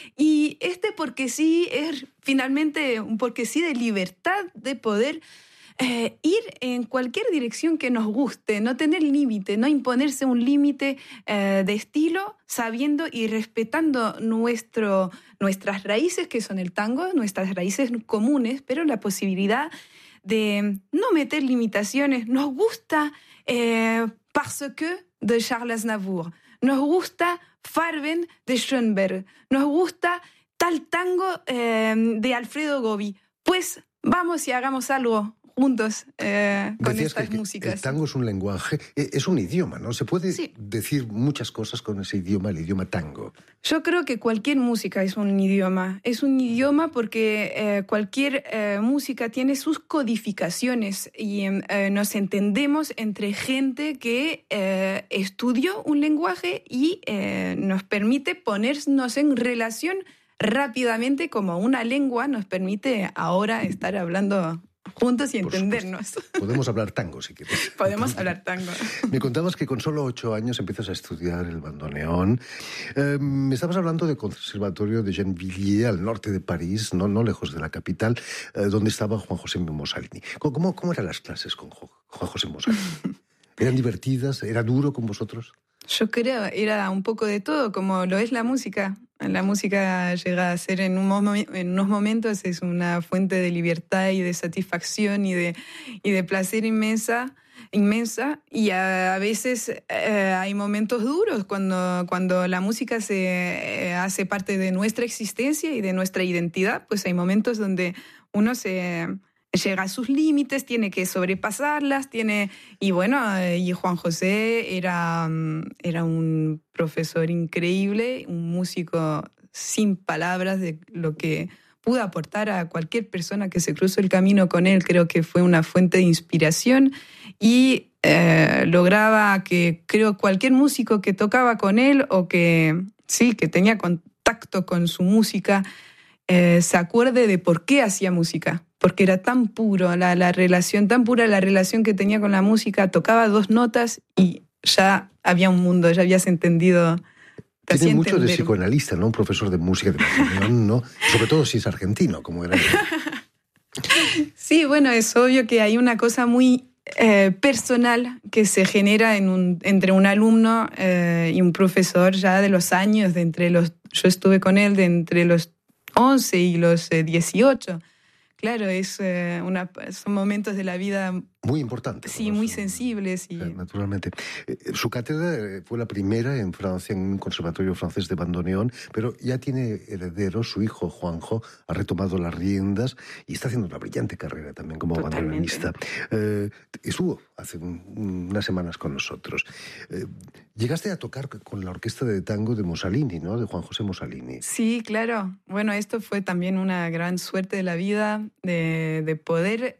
Y este porque sí es finalmente un porque sí de libertad de poder ir en cualquier dirección que nos guste, no tener límite, no imponerse un límite de estilo, sabiendo y respetando nuestras raíces, que son el tango, nuestras raíces comunes, pero la posibilidad de no meter limitaciones. Nos gusta Parce que de Charles Aznavour, nos gusta Farben de Schoenberg, nos gusta tal tango de Alfredo Gobi. Pues vamos y hagamos algo juntos con estas músicas. El tango es un lenguaje, es un idioma, ¿no? Se puede decir muchas cosas con ese idioma, el idioma tango. Yo creo que cualquier música es un idioma. Es un idioma porque cualquier música tiene sus codificaciones y nos entendemos entre gente que estudió un lenguaje y nos permite ponernos en relación rápidamente, como una lengua nos permite ahora estar hablando juntos y entendernos. Podemos hablar tango, si quieres. Podemos hablar tango. Me contabas que con solo 8 años empiezas a estudiar el bandoneón. Me estabas hablando del Conservatorio de Gennevilliers, al norte de París, no lejos de la capital, donde estaba Juan José Mossalini. ¿Cómo eran las clases con Juan José Mossalini? ¿Eran divertidas? ¿Era duro con vosotros? Yo creo, era un poco de todo, como lo es la música. La música llega a ser en unos momentos es una fuente de libertad y de satisfacción y de placer inmensa, y a veces hay momentos duros cuando la música se hace parte de nuestra existencia y de nuestra identidad. Pues hay momentos donde uno llega a sus límites, tiene que sobrepasarlas, y Juan José era un profesor increíble, un músico sin palabras de lo que pudo aportar a cualquier persona que se cruzó el camino con él. Creo que fue una fuente de inspiración y lograba que, creo, cualquier músico que tocaba con él o que tenía contacto con su música se acuerde de por qué hacía música. Porque era tan puro la relación, tan pura la relación que tenía con la música. Tocaba 2 notas y ya había un mundo, ya habías entendido. Tiene mucho de psicoanalista, ¿no? Un profesor de música de bandoneón, ¿no? Sobre todo si es argentino, como era él. Sí, bueno, es obvio que hay una cosa muy personal que se genera entre un alumno y un profesor ya de los años, yo estuve con él de entre los 11 y los 18. Claro, son momentos de la vida muy importantes. Sí, muy sensibles. Naturalmente. Su cátedra fue la primera en Francia, en un conservatorio francés de bandoneón, pero ya tiene herederos. Su hijo, Juanjo, ha retomado las riendas y está haciendo una brillante carrera también como bandoneonista. Estuvo hace unas semanas con nosotros. Llegaste a tocar con la orquesta de tango de Mossalini, ¿no? De Juan José Mossalini. Sí, claro. Bueno, esto fue también una gran suerte de la vida, de poder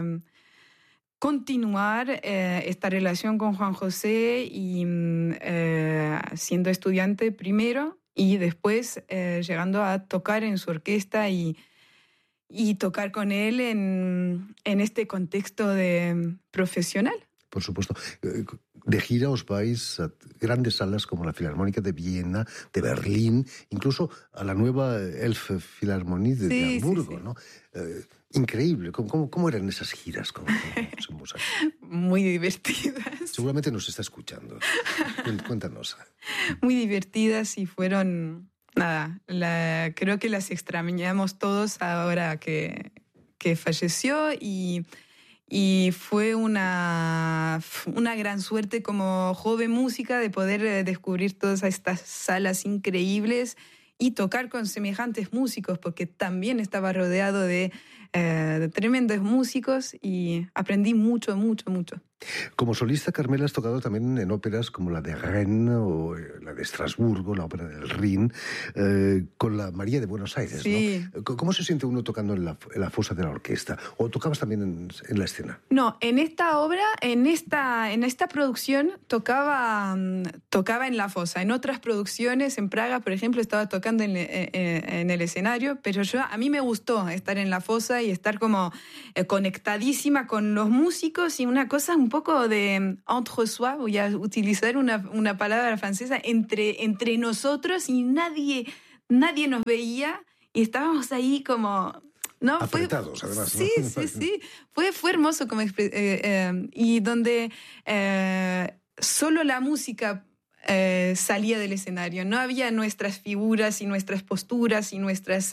continuar esta relación con Juan José y siendo estudiante primero y después llegando a tocar en su orquesta y tocar con él en este contexto de profesional. Por supuesto. De gira os vais a grandes salas como la Filarmónica de Viena, de Berlín, incluso a la nueva Elbphilharmonie de Hamburgo, sí. ¿No? Increíble. ¿Cómo eran esas giras con Mossalini? Muy divertidas. Seguramente nos está escuchando. Cuéntanos. Muy divertidas y fueron... creo que las extrañamos todos ahora que falleció y fue una gran suerte como joven música de poder descubrir todas estas salas increíbles y tocar con semejantes músicos, porque también estaba rodeado de tremendos músicos y aprendí mucho, mucho, mucho. Como solista, Carmela, has tocado también en óperas como la de Rennes o la de Estrasburgo, la ópera del Rin, con la María de Buenos Aires, sí. ¿no? ¿Cómo se siente uno tocando en la fosa de la orquesta? ¿O tocabas también en la escena? No, en esta obra, en esta producción, tocaba en la fosa. En otras producciones, en Praga, por ejemplo, estaba tocando en el escenario, pero a mí me gustó estar en la fosa y estar como conectadísima con los músicos y una cosa un poco de entre soi, voy a utilizar una palabra francesa, entre nosotros y nadie nadie nos veía y estábamos ahí como... ¿no? Apretados, además. Sí, ¿no? sí. Fue hermoso como y donde solo la música salía del escenario. No había nuestras figuras y nuestras posturas y nuestros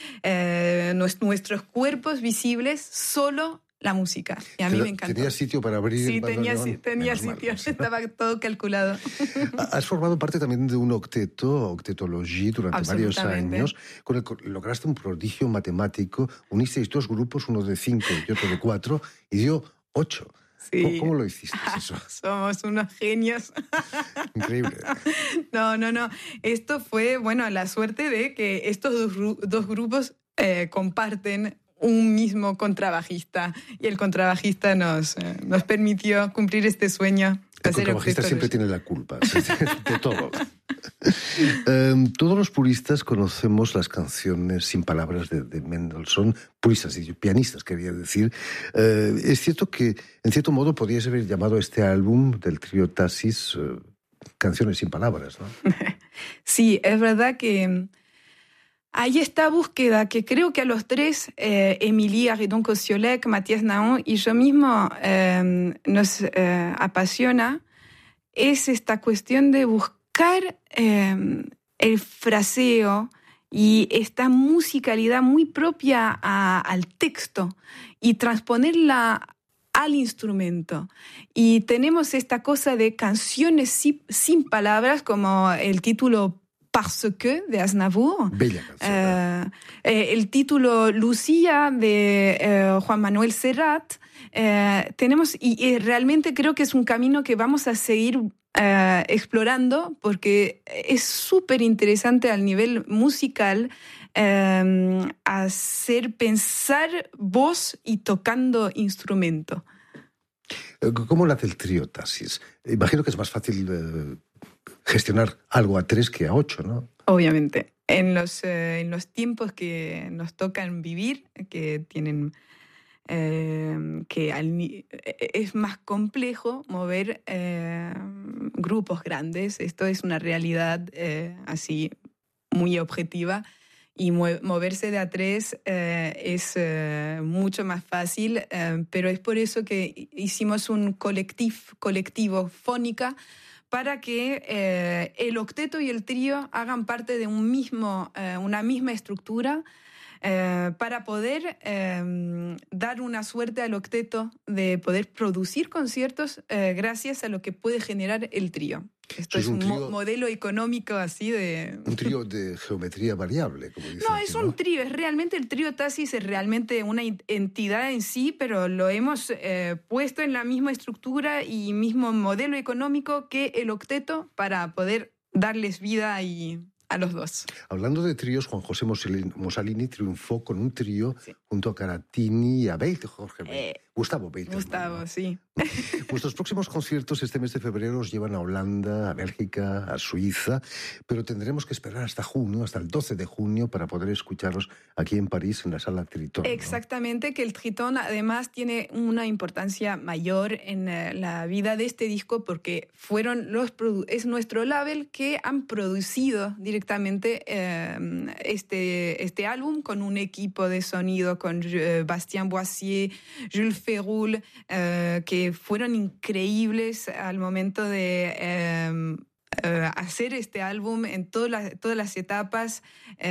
cuerpos visibles, solo la música. Y a mí me encantó. ¿Tenía sitio para abrir el bandoneón? Sí, tenía sitio. Estaba todo calculado. Has formado parte también de un octetologie, durante varios años. Con el que lograste un prodigio matemático. Unisteis 2 grupos, uno de 5 y otro de 4, y dio 8. Sí. ¿Cómo lo hiciste eso? Somos unos genios. Increíble. No. Esto fue, la suerte de que estos dos grupos comparten un mismo contrabajista, y el contrabajista nos permitió cumplir este sueño. El contrabajista siempre tiene la culpa de todo. Todos los puristas conocemos las canciones sin palabras de Mendelssohn, puristas y pianistas, quería decir. Es cierto que, en cierto modo, podrías haber llamado a este álbum del trío Tasis Canciones sin palabras, ¿no? Sí, es verdad que hay esta búsqueda que creo que a los tres, Émilie Arridon-Kosiolek, Mathias Naon y yo mismo, nos apasiona, es esta cuestión de buscar el fraseo y esta musicalidad muy propia al texto y transponerla al instrumento. Y tenemos esta cosa de canciones sin palabras, como el título Parce que, de Aznavour. Bella canción. El título Lucía, de Juan Manuel Serrat. Tenemos, y realmente creo que es un camino que vamos a seguir explorando, porque es súper interesante al nivel musical hacer pensar voz y tocando instrumento. ¿Cómo lo hace el trío Tasis? Imagino que es más fácil gestionar algo a 3 que a 8, ¿no? Obviamente. En los tiempos que nos tocan vivir, que tienen... es más complejo mover grupos grandes. Esto es una realidad así muy objetiva, y moverse de a 3 es mucho más fácil, pero es por eso que hicimos un colectivo Fónica, para que el octeto y el trío hagan parte de una misma estructura, para poder dar una suerte al octeto de poder producir conciertos gracias a lo que puede generar el trío. Esto es un modelo económico así de... Un trío de geometría variable, como dicen. No, es un trío, es realmente el trío Tasis, es realmente una entidad en sí, pero lo hemos puesto en la misma estructura y mismo modelo económico que el octeto, para poder darles vida a los dos. Hablando de tríos, Juan José Mossalini triunfó con un trío junto a Caratini y a Gustavo Beitz. Gustavo, sí. Vuestros próximos conciertos este mes de febrero os llevan a Holanda, a Bélgica, a Suiza, pero tendremos que esperar hasta junio, hasta el 12 de junio, para poder escucharos aquí en París, en la Sala Tritón, ¿no? Exactamente, que el Tritón además tiene una importancia mayor en la vida de este disco, porque es nuestro label que han producido directamente este álbum, con un equipo de sonido, con Bastien Boissier, Jules Ferrul, que fueron increíbles al momento de hacer este álbum en todas las etapas,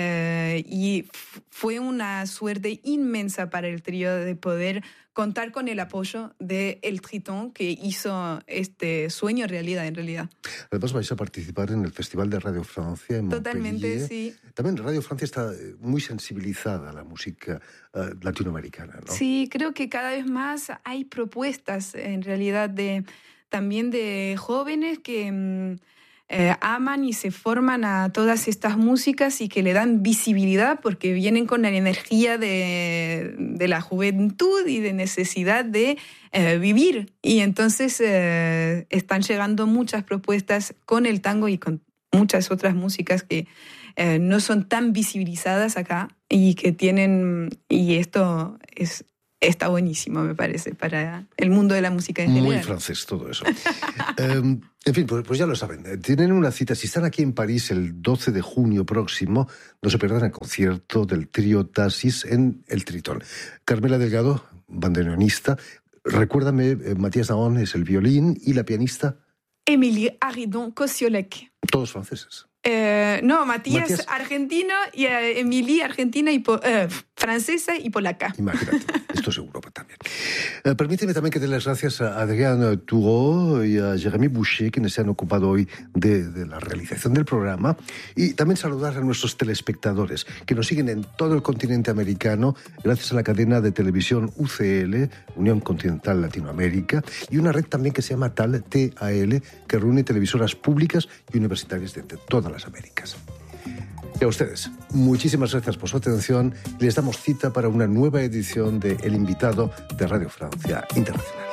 y fue una suerte inmensa para el trío de poder contar con el apoyo de El Tritón, que hizo este sueño realidad, en realidad. Además vais a participar en el Festival de Radio Francia en Montpellier. Totalmente, sí. También Radio Francia está muy sensibilizada a la música latinoamericana, ¿no? Sí, creo que cada vez más hay propuestas, en realidad, también de jóvenes que aman y se forman a todas estas músicas y que le dan visibilidad, porque vienen con la energía de la juventud y de necesidad de vivir. Y entonces están llegando muchas propuestas con el tango y con muchas otras músicas que no son tan visibilizadas acá y que tienen... Y esto es está buenísimo, me parece, para el mundo de la música en general. Muy francés todo eso. En fin, pues ya lo saben. Tienen una cita. Si están aquí en París el 12 de junio próximo, no se pierdan el concierto del trío Taxis en el Tritón. Carmela Delgado, bandoneonista. Recuérdame, Matías Naón es el violín y la pianista. Émilie Haridon-Kosiolek. Todos franceses. No, Matías argentino y Émilie argentina y francesa y polaca. Imagínate, esto es Europa también. Permíteme también que dé las gracias a Adrien Toureau y a Jérémy Boucher, quienes se han ocupado hoy de la realización del programa, y también saludar a nuestros telespectadores que nos siguen en todo el continente americano gracias a la cadena de televisión UCL, Unión Continental Latinoamérica, y una red también que se llama TAL, que reúne televisoras públicas y universitarias de todas las Américas. Y a ustedes, muchísimas gracias por su atención. Les damos cita para una nueva edición de El Invitado de Radio Francia Internacional.